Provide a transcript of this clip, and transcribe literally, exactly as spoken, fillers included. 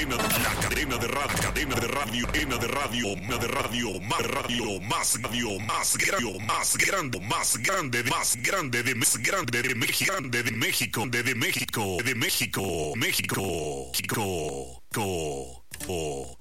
La cadena de radio, cadena de radio, cadena de radio, una de radio, más radio, más radio, más grande, más grande, más grande, más grande, de más grande de México, grande de México, de de México, de México, México, México, México,